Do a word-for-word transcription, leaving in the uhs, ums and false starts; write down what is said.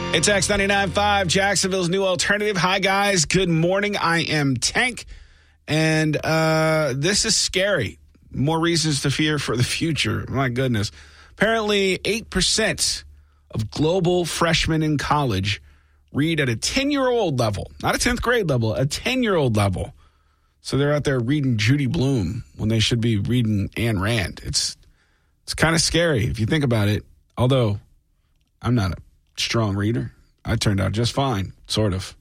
It's X ninety-nine point five, Jacksonville's new alternative. Hi, guys. Good morning. I am Tank, and uh, this is scary. More reasons to fear for the future. My goodness. Apparently, eight percent of global freshmen in college read at a ten-year-old level. Not a tenth grade level, a ten-year-old level. So they're out there reading Judy Blume when they should be reading Ayn Rand. It's, it's kind of scary if you think about it, although I'm not a strong reader. I turned out just fine, sort of.